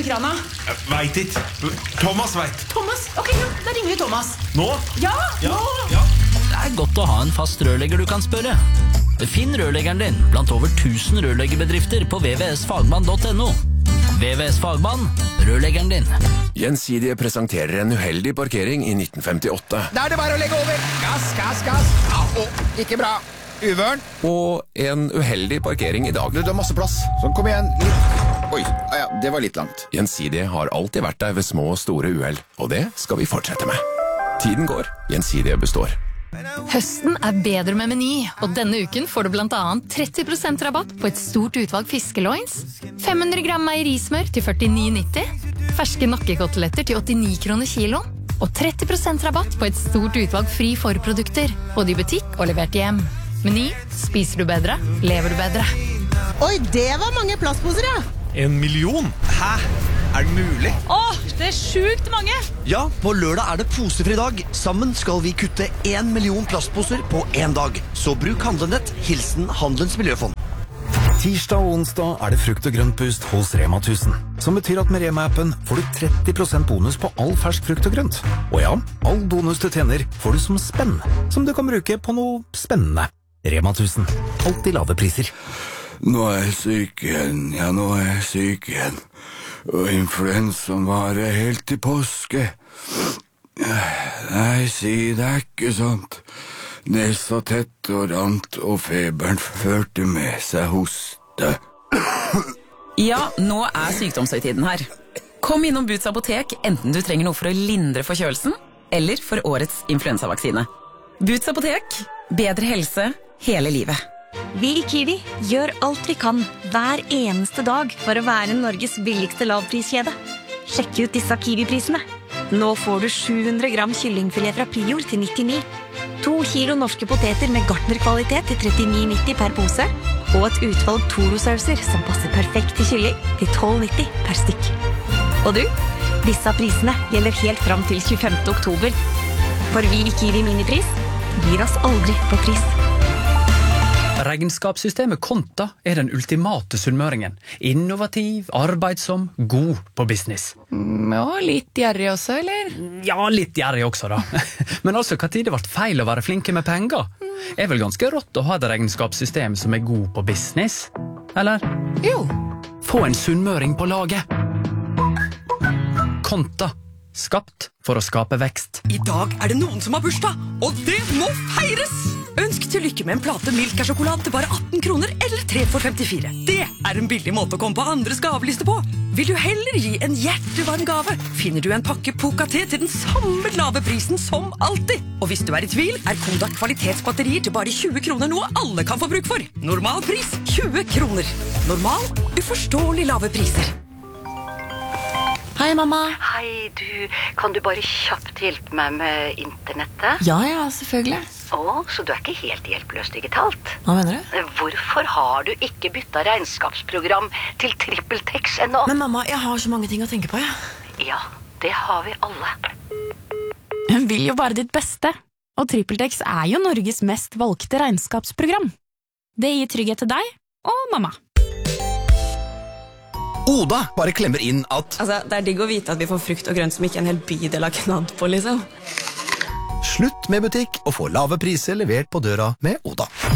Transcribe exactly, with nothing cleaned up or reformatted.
oppi krana? Jeg vet ikke. Thomas vet. Thomas? Ok, ja, da ringer vi Thomas. Nå? Ja, Ja, nå! ja. Det er godt å ha en fast rørlegger du kan spørre. Finn rørleggeren din blant over tusen rørleggerbedrifter på v v s fagmann punktum n o. V V S Fagmann, rørleggeren din. Gjensidige presenterer en uheldig parkering i nitten femtiåtte. Da er det bare å legge over. Gass, gass, gass. Au, ikke bra. Uvørn. Og en uheldig parkering i dag. Du, du har masse plass. Sånn, kom igjen. Litt. Oi, ah, ja, det var litt langt. Gjensidige har alltid vært der ved små og store uhell, og det skal vi fortsette med. Tiden går, Gjensidige består. Høsten er bedre med Meny, og denne uken får du blant annet tretti prosent rabatt på et stort utvalg fiskeloins, fem hundre gram meierismør til førtini nitti, ferske nakkekoteletter til åttini kroner kilo, og tretti prosent rabatt på et stort utvalg fri forprodukter, både i butikk og levert hjem. Meny, spiser du bedre, lever du bedre. Oi, det var mange plastposer, ja! En million? Hæ? Er det mulig? Åh, det er sjukt mange! Ja, på lørdag er det posefri dag. Sammen skal vi kutte en million plastposer på en dag. Så bruk handlenett. Hilsen Handelens Miljøfond. Tirsdag og onsdag er det frukt og grønt boost hos Rema tusen. Som betyr at med Rema-appen får du tretti prosent bonus på all fersk frukt og grønt. Og ja, all bonus du tjener får du som spenn, som du kan bruke på noe spennende. Rema tusen. Alltid lave priser. Nå er jeg syk igjen, ja nå er jeg syk igjen. Og influensaen varer helt til påske. Nei, si det er ikke sånt. Nesa tett og rant, og feberen førte med seg hoste. Ja, nå er sykdomshøytiden her. Kom innom Boots apotek, enten du trenger noe for å lindre forkjølelsen, eller for årets influensavaksine. Boots apotek, bedre helse hele livet. Vi i Kiwi gjør alt vi kan hver eneste dag for å være Norges billigste lavpriskjede. Sjekk ut disse Kiwi-prisene. Nå får du sju hundre gram kyllingfilet fra Prior til nittini. To kilo norske poteter med gartnerkvalitet til trettini nitti per pose. Og et utvalg Toro-sauser som passer perfekt til kylling til tolv nitti per stykk. Og du, disse prisene gjelder helt fram til tjuefemte oktober. For vi i Kiwi Minipris gir oss aldri på pris. Regnskapssystemet Konta er den ultimate sunnmøringen. Innovativ, arbeidsom, god på business. Ja, litt gjerrig også, eller? Ja, litt gjerrig også da. Men altså, hva tid det ble feil å være flinke med penger? Er vel ganske rått å ha et regnskapssystem som er god på business? Eller? Jo. Få en sunnmøring på laget. Konta. Skapt for å skape vekst. I dag er det noen som har bursdag, og det må feires! Ønsk til lykke med en plate Milka-sjokolade til bare atten kroner eller tre for femtifire. Det er en billig måte å komme på andres gaveliste på. Vil du heller gi en hjertevarm gave, finner du en pakke Poca-te til den samme lave prisen som alltid. Og hvis du er i tvil, er Kodak kvalitetsbatterier til bare tjue kroner noe alle kan få bruk for. Normal pris tjue kroner. Normal, uforståelig lave priser. Hei, mamma. Hei, du. Kan du bare kjapt hjelpe meg med internettet? Ja, ja, selvfølgelig. Å, så du er ikke helt hjelpeløs digitalt? Hva mener du? Hvorfor har du ikke byttet regnskapsprogram til TrippelTex ennå? Men mamma, jeg har så mange ting å tenke på, ja. Ja, det har vi alle. Hun vil jo bare ditt beste. Og TrippelTex er jo Norges mest valgte regnskapsprogram. Det gir trygghet til deg og mamma. Oda bare klemmer inn at Altså, det er digg å vite at vi får frukt og grønt som ikke en hel bydel har knadd på, liksom. Slutt med butikk og få lave priser levert på døra med Oda.